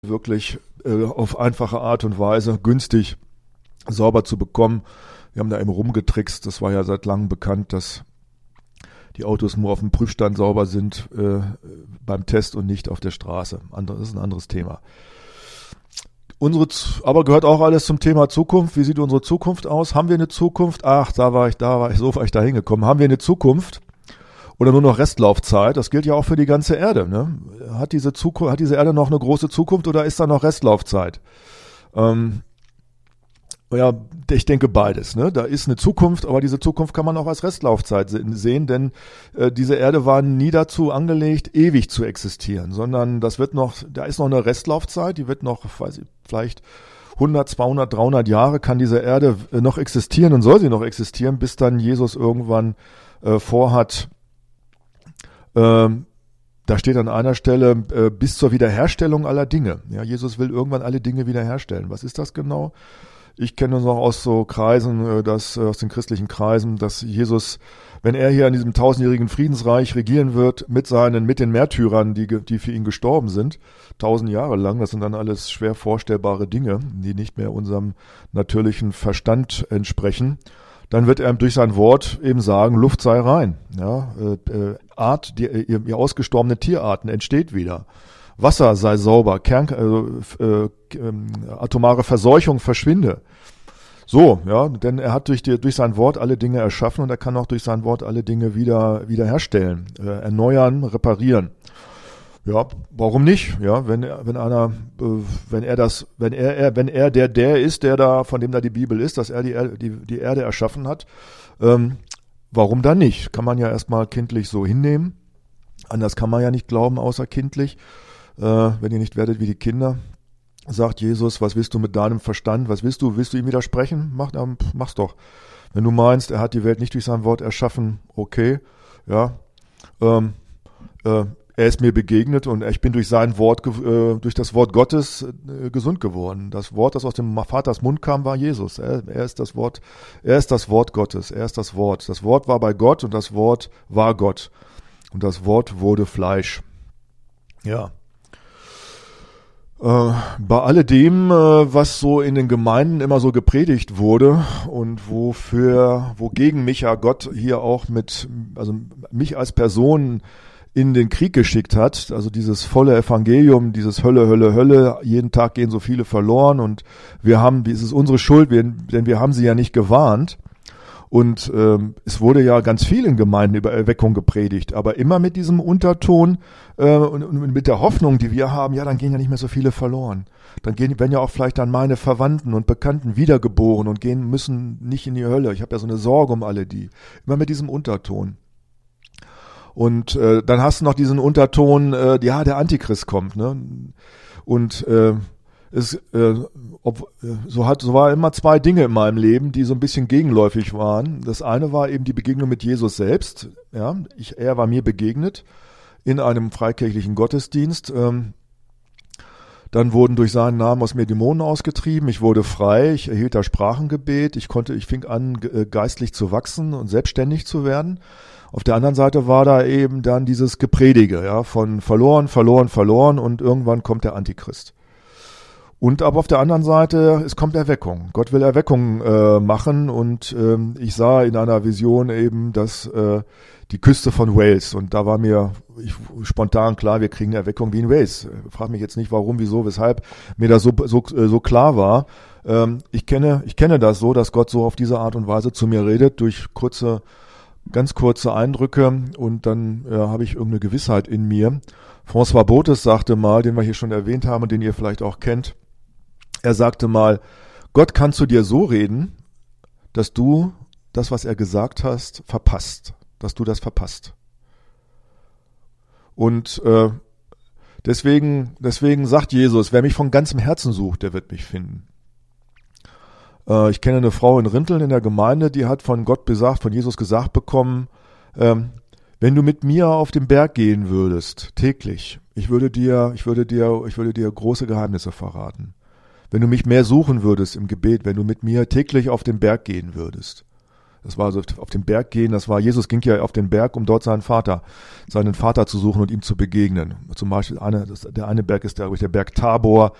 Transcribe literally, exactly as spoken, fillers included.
wirklich äh, auf einfache Art und Weise günstig sauber zu bekommen. Wir haben da eben rumgetrickst. Das war ja seit langem bekannt, dass die Autos nur auf dem Prüfstand sauber sind äh, beim Test und nicht auf der Straße. Andere, das ist ein anderes Thema. Unsere, aber gehört auch alles zum Thema Zukunft. Wie sieht unsere Zukunft aus? Haben wir eine Zukunft? Ach, da war ich, da war ich, so war ich da hingekommen. Haben wir eine Zukunft? Oder nur noch Restlaufzeit? Das gilt ja auch für die ganze Erde. Ne? Hat diese Zukunft, hat diese Erde noch eine große Zukunft oder ist da noch Restlaufzeit? Ähm, ja, ich denke beides. Ne? Da ist eine Zukunft, aber diese Zukunft kann man auch als Restlaufzeit sehen, denn äh, diese Erde war nie dazu angelegt, ewig zu existieren, sondern das wird noch, da ist noch eine Restlaufzeit, die wird noch, weiß ich, vielleicht hundert, zweihundert, dreihundert Jahre kann diese Erde äh, noch existieren und soll sie noch existieren, bis dann Jesus irgendwann äh, vorhat, Ähm, da steht an einer Stelle, äh, bis zur Wiederherstellung aller Dinge. Ja, Jesus will irgendwann alle Dinge wiederherstellen. Was ist das genau? Ich kenne es noch aus so Kreisen, äh, das, äh, aus den christlichen Kreisen, dass Jesus, wenn er hier in diesem tausendjährigen Friedensreich regieren wird, mit seinen, mit den Märtyrern, die, die für ihn gestorben sind, tausend Jahre lang, das sind dann alles schwer vorstellbare Dinge, die nicht mehr unserem natürlichen Verstand entsprechen, dann wird er durch sein Wort eben sagen, Luft sei rein. Ja, äh, Art, die, ihr, ihr ausgestorbene Tierarten entsteht wieder. Wasser sei sauber, Kern, äh, äh, äh, atomare Verseuchung verschwinde. So, ja, denn er hat durch, die, durch sein Wort alle Dinge erschaffen und er kann auch durch sein Wort alle Dinge wieder wiederherstellen, äh, erneuern, reparieren. Ja, warum nicht? Ja, wenn er, wenn einer, äh, wenn er das, wenn er, er, wenn er der der ist, der da, von dem da die Bibel ist, dass er die Erde, die, die Erde erschaffen hat, ähm, warum dann nicht? Kann man ja erstmal kindlich so hinnehmen. Anders kann man ja nicht glauben, außer kindlich. Äh, wenn ihr nicht werdet wie die Kinder, sagt Jesus, was willst du mit deinem Verstand? Was willst du? Willst du ihm widersprechen? Mach, ähm, mach's doch. Wenn du meinst, er hat die Welt nicht durch sein Wort erschaffen, okay, ja, ähm, äh, er ist mir begegnet und ich bin durch sein Wort, äh, durch das Wort Gottes äh, gesund geworden. Das Wort, das aus dem Vaters Mund kam, war Jesus. Er, er ist das Wort, er ist das Wort Gottes. Er ist das Wort. Das Wort war bei Gott und das Wort war Gott. Und das Wort wurde Fleisch. Ja. Äh, bei alledem, äh, was so in den Gemeinden immer so gepredigt wurde und wofür, wogegen mich ja Gott hier auch mit, also mich als Person in den Krieg geschickt hat, also dieses volle Evangelium, dieses Hölle, Hölle, Hölle, jeden Tag gehen so viele verloren und wir haben, es ist unsere Schuld, wir, denn wir haben sie ja nicht gewarnt und ähm, es wurde ja ganz viel in Gemeinden über Erweckung gepredigt, aber immer mit diesem Unterton äh, und, und mit der Hoffnung, die wir haben, ja, dann gehen ja nicht mehr so viele verloren. Dann gehen, werden ja auch vielleicht dann meine Verwandten und Bekannten wiedergeboren und gehen müssen nicht in die Hölle. Ich habe ja so eine Sorge um alle die. Immer mit diesem Unterton. Und äh, dann hast du noch diesen Unterton, äh, ja, der Antichrist kommt, ne? Und äh, es, äh, ob, äh, so hat, so war immer zwei Dinge in meinem Leben, die so ein bisschen gegenläufig waren. Das eine war eben die Begegnung mit Jesus selbst. Ja, ich, er war mir begegnet in einem freikirchlichen Gottesdienst. Ähm, Dann wurden durch seinen Namen aus mir Dämonen ausgetrieben. Ich wurde frei. Ich erhielt da Sprachengebet. Ich konnte, ich fing an, geistlich zu wachsen und selbstständig zu werden. Auf der anderen Seite war da eben dann dieses Gepredige, ja, von verloren, verloren, verloren und irgendwann kommt der Antichrist. Und aber auf der anderen Seite, es kommt Erweckung. Gott will Erweckung äh, machen und ähm, ich sah in einer Vision eben, dass äh, die Küste von Wales und da war mir ich, spontan klar, wir kriegen eine Erweckung wie in Wales. Frag mich jetzt nicht, warum, wieso, weshalb mir das so so so klar war. Ähm, ich kenne ich kenne das so, dass Gott so auf diese Art und Weise zu mir redet durch kurze ganz kurze Eindrücke und dann äh, habe ich irgendeine Gewissheit in mir. François Botes sagte mal, den wir hier schon erwähnt haben und den ihr vielleicht auch kennt, er sagte mal, Gott kann zu dir so reden, dass du das, was er gesagt hast, verpasst, dass du das verpasst. Und äh, deswegen, deswegen sagt Jesus, wer mich von ganzem Herzen sucht, der wird mich finden. Ich kenne eine Frau in Rinteln in der Gemeinde, die hat von Gott gesagt, von Jesus gesagt bekommen, ähm, wenn du mit mir auf den Berg gehen würdest, täglich, ich würde dir, ich würde dir, ich würde dir große Geheimnisse verraten. Wenn du mich mehr suchen würdest im Gebet, wenn du mit mir täglich auf den Berg gehen würdest, Das war so auf den Berg gehen, das war, Jesus ging ja auf den Berg, um dort seinen Vater, seinen Vater zu suchen und ihm zu begegnen. Zum Beispiel, eine, das, der eine Berg ist der, der Berg Tabor,